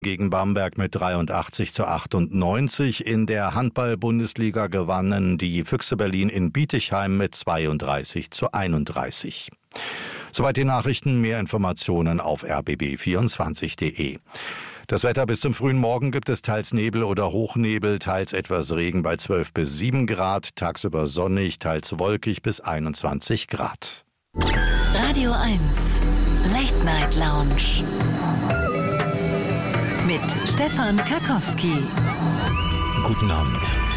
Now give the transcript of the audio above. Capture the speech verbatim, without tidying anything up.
Gegen Bamberg mit dreiundachtzig zu achtundneunzig. In der Handball-Bundesliga gewannen die Füchse Berlin in Bietigheim mit zweiunddreißig zu einunddreißig. Soweit die Nachrichten. Mehr Informationen auf r b b vierundzwanzig punkt d e. Das Wetter: bis zum frühen Morgen gibt es teils Nebel oder Hochnebel, teils etwas Regen bei zwölf bis sieben Grad, tagsüber sonnig, teils wolkig bis einundzwanzig Grad. Radio eins Late Night Lounge mit Stefan Karkowski. Guten Abend.